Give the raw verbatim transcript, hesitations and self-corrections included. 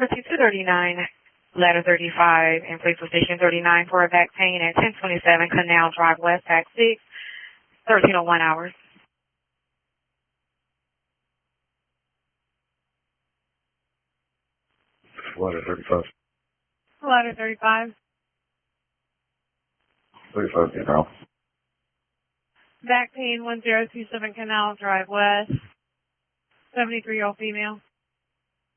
Proceed to thirty-nine, ladder thirty-five, and place with station thirty-nine for a back pain at ten twenty-seven Canal Drive West, Act six, thirteen oh one hours. Ladder thirty-five. Ladder thirty-five. thirty-five, Canal. Back pain, one zero two seven Canal Drive West, seventy-three-year-old female.